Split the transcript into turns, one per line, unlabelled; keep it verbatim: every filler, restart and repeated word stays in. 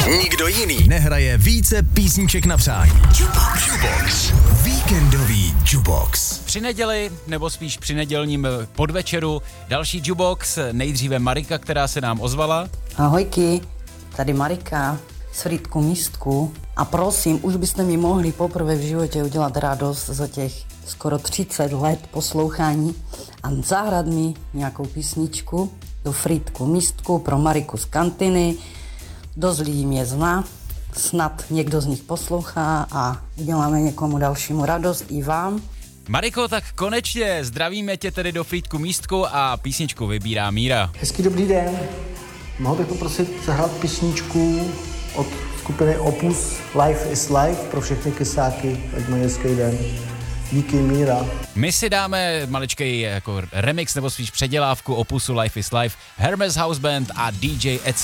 Nikdo jiný nehraje více písniček na přání. Jukebox. Jukebox. Víkendový Jukebox.
Při neděli, nebo spíš při nedělním podvečeru, další Jukebox, nejdříve Marika, která se nám ozvala.
Ahojky, tady Marika z Frýdku Místku. A prosím, už byste mi mohli poprvé v životě udělat radost za těch skoro třicet let poslouchání a zahrát mi nějakou písničku do Frýdku Místku pro Mariku z kantiny. Dost lidí mě zná, snad někdo z nich poslouchá a uděláme někomu dalšímu radost i vám.
Mariko, tak konečně zdravíme tě tedy do Frýdku Místku a písničku vybírá Míra.
Hezký dobrý den. Mohl bych poprosit zahrát písničku od skupiny Opus Life is Life pro všechny kysáky, ať mají hezký den. Díky, Míra.
My si dáme maličkej jako remix nebo spíš předělávku Opusu Life is Life, Hermes House Band a D J Ed